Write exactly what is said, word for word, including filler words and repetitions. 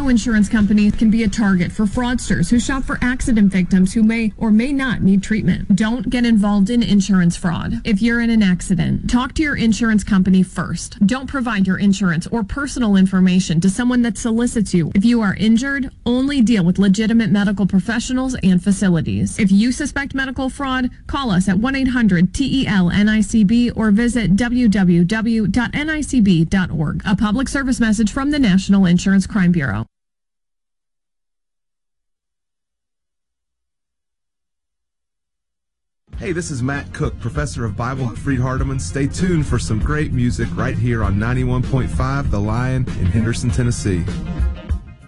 Auto insurance companies can be a target for fraudsters who shop for accident victims who may or may not need treatment. Don't get involved in insurance fraud. If you're in an accident, talk to your insurance company first. Don't provide your insurance or personal information to someone that solicits you. If you are injured, only deal with legitimate medical professionals and facilities. If you suspect medical fraud, call us at one eight hundred T E L N I C B or visit w w w dot n i c b dot org. A public service message from the National Insurance Crime Bureau. Hey, this is Matt Cook, professor of Bible at Freed-Hardeman. Stay tuned for some great music right here on ninety-one point five The Lion in Henderson, Tennessee.